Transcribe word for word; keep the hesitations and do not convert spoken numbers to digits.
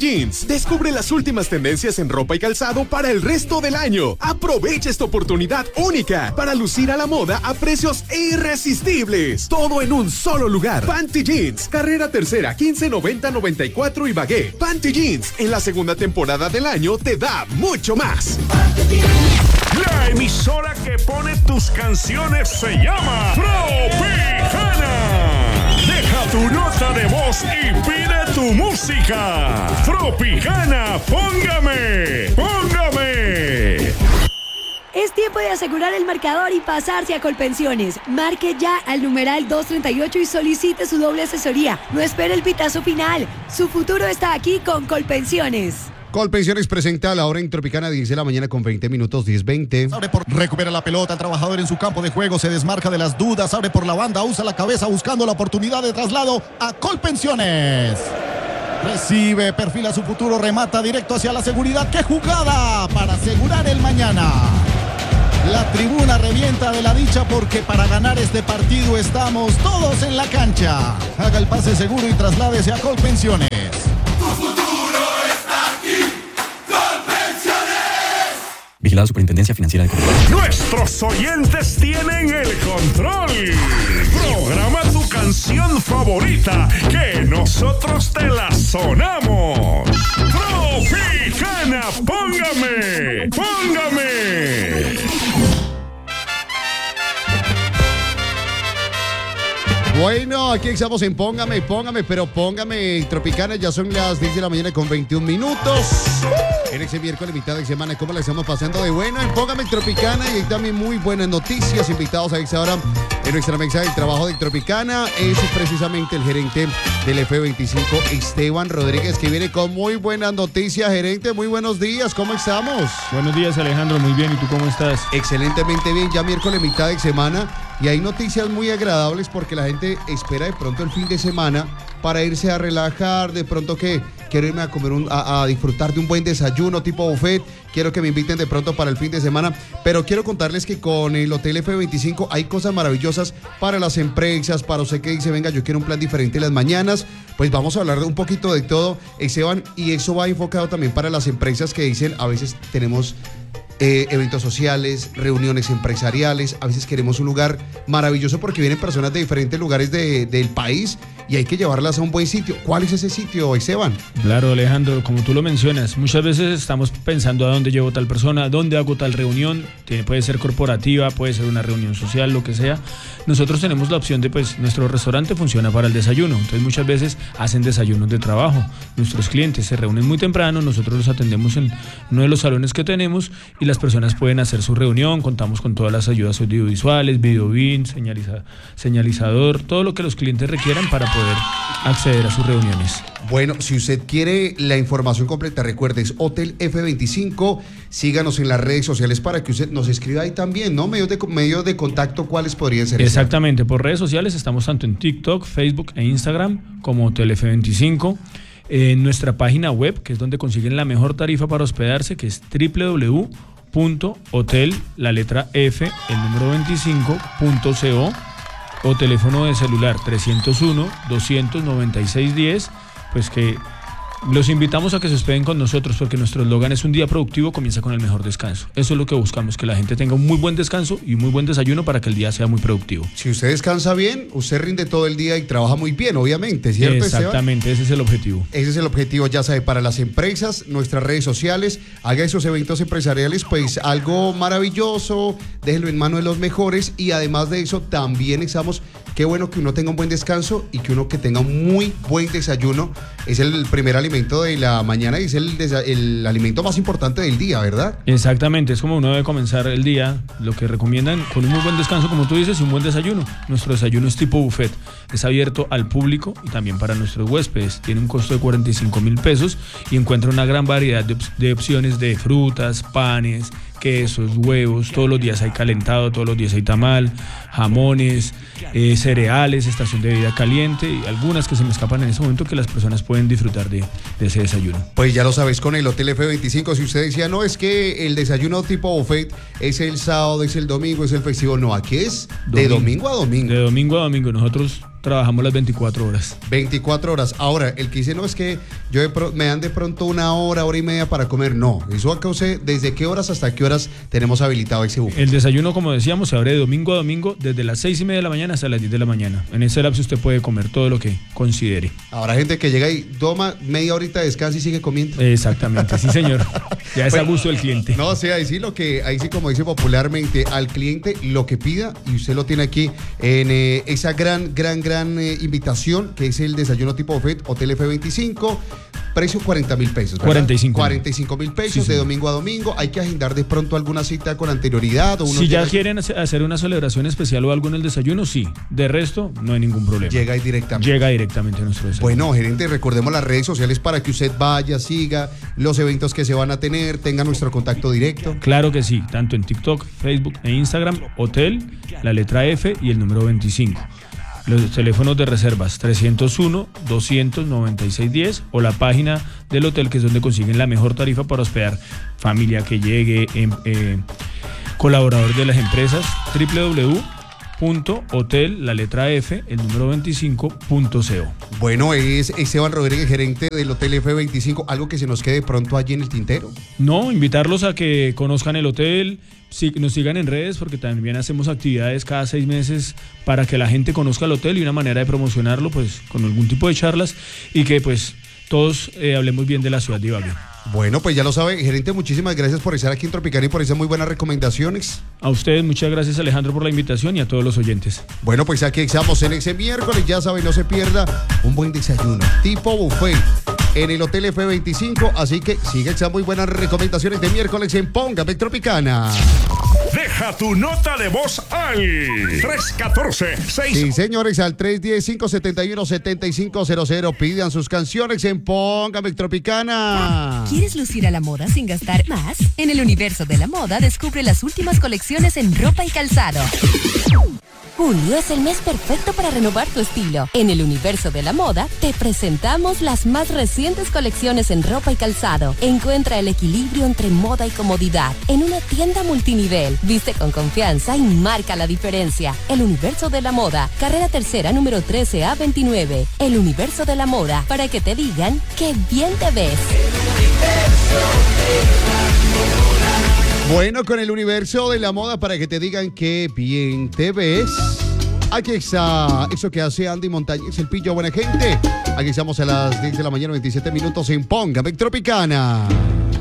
Jeans. Descubre las últimas tendencias en ropa y calzado para el resto del año. Aprovecha esta oportunidad única para lucir a la moda a precios irresistibles. Todo en un solo lugar. Panty Jeans, carrera tercera, quince noventa noventa y cuatro Ibagué. Panty Jeans, en la segunda temporada del año te da mucho más. La emisora que pone tus canciones se llama Tropicana. Deja tu nota de voz y pide tu música. Tropicana, póngame, póngame. Es tiempo de asegurar el marcador y pasarse a Colpensiones. Marque ya al numeral doscientos treinta y ocho y solicite su doble asesoría. No espere el pitazo final. Su futuro está aquí con Colpensiones. Colpensiones presenta la hora en Tropicana, diez de la mañana con veinte minutos, diez veinte. Abre por, recupera la pelota, el trabajador en su campo de juego, se desmarca de las dudas, abre por la banda, usa la cabeza buscando la oportunidad de traslado a Colpensiones. Recibe, perfila su futuro, remata directo hacia la seguridad. ¡Qué jugada para asegurar el mañana! La tribuna revienta de la dicha porque para ganar este partido estamos todos en la cancha. Haga el pase seguro y trasládese a Colpensiones. Vigilado Superintendencia Financiera de Colombia. Nuestros oyentes tienen el control. Programa tu canción favorita, que nosotros te la sonamos. Tropicana, póngame, póngame. Bueno, aquí estamos en Póngame, Póngame, pero Póngame Tropicana, ya son las diez de la mañana con veintiún minutos. En ese miércoles, mitad de semana, ¿cómo la estamos pasando de buena? En Póngame Tropicana y hay también muy buenas noticias. Invitados a esta hora en nuestra mesa del trabajo de Tropicana es precisamente el gerente del F veinticinco, Esteban Rodríguez, que viene con muy buenas noticias. Gerente, muy buenos días, ¿cómo estamos? Buenos días, Alejandro, muy bien, ¿y tú cómo estás? Excelentemente bien, ya miércoles, mitad de semana. Y hay noticias muy agradables porque la gente espera de pronto el fin de semana para irse a relajar, de pronto que quiero irme a comer, un, a, a disfrutar de un buen desayuno tipo buffet, quiero que me inviten de pronto para el fin de semana, pero quiero contarles que con el Hotel F veinticinco hay cosas maravillosas para las empresas, para usted que dice, venga, yo quiero un plan diferente en las mañanas, pues vamos a hablar de un poquito de todo, Esteban, y eso va enfocado también para las empresas que dicen, a veces tenemos Eh, eventos sociales, reuniones empresariales, a veces queremos un lugar maravilloso porque vienen personas de diferentes lugares de, del país y hay que llevarlas a un buen sitio. ¿Cuál es ese sitio, Esteban? Claro, Alejandro, como tú lo mencionas, muchas veces estamos pensando a dónde llevo tal persona, a dónde hago tal reunión, puede ser corporativa, puede ser una reunión social, lo que sea. Nosotros tenemos la opción de, pues, nuestro restaurante funciona para el desayuno, entonces muchas veces hacen desayunos de trabajo. Nuestros clientes se reúnen muy temprano, nosotros los atendemos en uno de los salones que tenemos y las personas pueden hacer su reunión, contamos con todas las ayudas audiovisuales, video bin, señaliza, señalizador, todo lo que los clientes requieran para poder acceder a sus reuniones. Bueno, si usted quiere la información completa, recuerde, es Hotel F veinticinco, síganos en las redes sociales para que usted nos escriba ahí también, ¿no? Medios de, medios de contacto, ¿cuáles podrían ser? Exactamente, por redes sociales estamos tanto en TikTok, Facebook e Instagram como Hotel F veinticinco. En nuestra página web, que es donde consiguen la mejor tarifa para hospedarse, que es doble u doble u doble u punto hotel, la letra F, el número veinticinco punto co, o teléfono de celular trescientos uno, doscientos noventa y seis diez, pues que los invitamos a que se hospeden con nosotros porque nuestro eslogan es un día productivo comienza con el mejor descanso. Eso es lo que buscamos, que la gente tenga un muy buen descanso y un muy buen desayuno para que el día sea muy productivo. Si usted descansa bien, usted rinde todo el día y trabaja muy bien, obviamente, ¿cierto? Exactamente, Esteban? Ese es el objetivo. Ese es el objetivo, ya sabe, para las empresas, nuestras redes sociales, haga esos eventos empresariales, pues algo maravilloso, déjelo en manos de los mejores y además de eso también estamos, qué bueno que uno tenga un buen descanso y que uno que tenga un muy buen desayuno, es el primer alimento de la mañana y es el, el alimento más importante del día, ¿verdad? Exactamente, es como uno debe comenzar el día, lo que recomiendan con un muy buen descanso, como tú dices, y un buen desayuno. Nuestro desayuno es tipo buffet, es abierto al público y también para nuestros huéspedes, tiene un costo de cuarenta y cinco mil pesos y encuentra una gran variedad de, op- de opciones de frutas, panes, quesos, huevos, todos los días hay calentado, todos los días hay tamal, jamones, eh, cereales, estación de bebida caliente y algunas que se me escapan en ese momento que las personas pueden disfrutar de, de ese desayuno. Pues ya lo sabéis con el Hotel F veinticinco, si usted decía, no, es que el desayuno tipo buffet es el sábado, es el domingo, es el festivo, no, aquí es de domingo, domingo a domingo. De domingo a domingo, nosotros trabajamos las veinticuatro horas. veinticuatro horas. Ahora, el que dice, no, es que yo de pro- me dan de pronto una hora, hora y media para comer. No, eso acá usted, ¿desde qué horas hasta qué horas tenemos habilitado ese buffet? El desayuno, como decíamos, se abre de domingo a domingo desde las seis y media de la mañana hasta las diez de la mañana. En ese lapso usted puede comer todo lo que considere. Habrá gente que llega y toma media horita de descanso y sigue comiendo. Exactamente, sí señor. Ya es a gusto del cliente. No, o sea, ahí sí lo que, ahí sí como dice popularmente, al cliente lo que pida, y usted lo tiene aquí en eh, esa gran, gran, gran eh, invitación que es el desayuno tipo buffet Hotel F veinticinco. Precio cuarenta mil pesos, ¿verdad? cuarenta y cinco. cuarenta y cinco mil pesos Sí, de sí. domingo a domingo. Hay que agendar de pronto alguna cita con anterioridad. O uno Si ya llega- quieren hace- hacer una celebración especial o algo en el desayuno, sí. De resto, no hay ningún problema. Llega ahí directamente. Llega directamente a nuestro desayuno. Bueno, gerente, recordemos las redes sociales para que usted vaya, siga los eventos que se van a tener, tenga nuestro contacto directo. Claro que sí, tanto en TikTok, Facebook e Instagram, Hotel, la letra F y el número veinticinco. Los teléfonos de reservas trescientos uno, doscientos noventa y seis diez o la página del hotel, que es donde consiguen la mejor tarifa para hospedar familia que llegue, em, eh, colaborador de las empresas, doble u doble u doble u punto hotel, la letra F, el número veinticinco punto co. Bueno, es Esteban Rodríguez, gerente del Hotel F veinticinco. Algo que se nos quede pronto allí en el tintero. No, invitarlos a que conozcan el hotel, si, nos sigan en redes, porque también hacemos actividades cada seis meses para que la gente conozca el hotel, y una manera de promocionarlo pues con algún tipo de charlas, y que pues todos eh, hablemos bien de la ciudad de Ibagué. Bueno, pues ya lo sabe, gerente, muchísimas gracias por estar aquí en Tropicana y por esas muy buenas recomendaciones. A ustedes muchas gracias, Alejandro, por la invitación, y a todos los oyentes. Bueno, pues aquí estamos en ese miércoles, ya saben, no se pierda un buen desayuno, tipo buffet, en el Hotel F veinticinco, así que sigue esas muy buenas recomendaciones de miércoles en Póngame Tropicana. Deja tu nota de voz al tres uno cuatro seis. Sí, señores, al tres uno cero, cinco siete uno, siete cinco cero cero, pidan sus canciones en Póngame Tropicana. ¿Quieres lucir a la moda sin gastar más? En el universo de la moda descubre las últimas colecciones en ropa y calzado. Julio es el mes perfecto para renovar tu estilo. En el universo de la moda te presentamos las más recientes colecciones en ropa y calzado. Encuentra el equilibrio entre moda y comodidad en una tienda multinivel. Viste con confianza y marca la diferencia. El universo de la moda, carrera tercera número trece A veintinueve. El universo de la moda, para que te digan qué bien te ves. Bueno, con el universo de la moda, para que te digan que bien te ves. Aquí está eso que hace Andy Montañez, el pillo, buena gente. Aquí estamos a las diez de la mañana, veintisiete minutos en Póngame Tropicana.